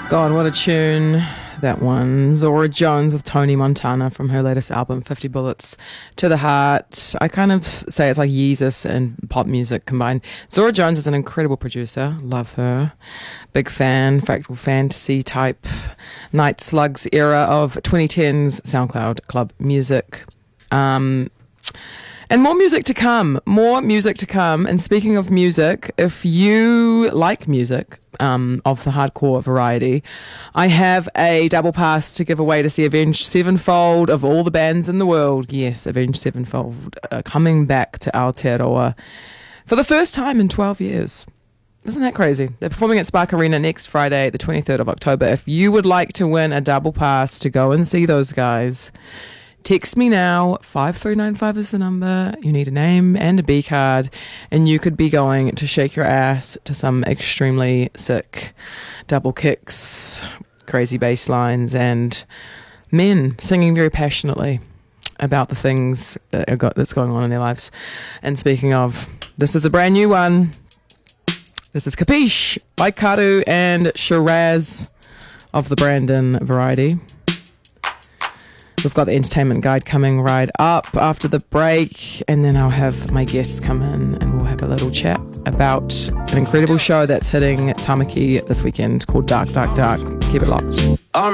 God, what a tune. That one. Zora Jones with Tony Montana from her latest album, 50 Bullets to the Heart. I kind of say it's like Yeezus and pop music combined. Zora Jones is an incredible producer. Love her. Big fan. Fractal Fantasy type Night Slugs era of 2010s SoundCloud club music. And more music to come. More music to come. And speaking of music, if you like music of the hardcore variety, I have a double pass to give away to see Avenged Sevenfold of all the bands in the world. Yes, Avenged Sevenfold coming back to Aotearoa for the first time in 12 years. Isn't that crazy? They're performing at Spark Arena next Friday, the 23rd of October. If you would like to win a double pass to go and see those guys, text me now, 5395 is the number. You need a name and a B card, and you could be going to shake your ass to some extremely sick double kicks, crazy bass lines, and men singing very passionately about the things that's going on in their lives. And speaking of, this is a brand new one. This is Capiche by Karu and Shiraz of the Brandon variety. We've got the entertainment guide coming right up after the break, and then I'll have my guests come in and we'll have a little chat about an incredible show that's hitting Tamaki this weekend called Dark, Dark, Dark. Keep it locked.